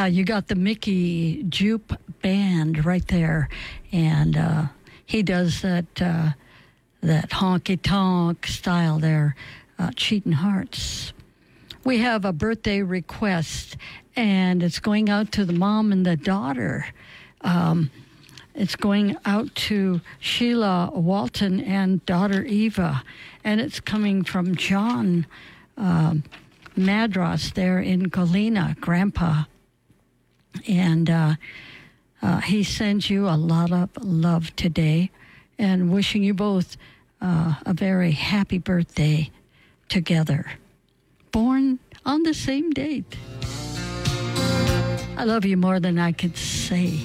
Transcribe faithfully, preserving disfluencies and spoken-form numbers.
Yeah, you got the Mickey Jupe Band right there. And uh, he does that uh, that honky-tonk style there, uh, Cheatin' Hearts. We have a birthday request, and it's going out to the mom and the daughter. Um, it's going out to Sheila Walton and daughter Eva, and it's coming from John um, Madras there in Galena, Grandpa. And uh, uh, he sends you a lot of love today and wishing you both uh, a very happy birthday together. Born on the same date. I love you more than I could say.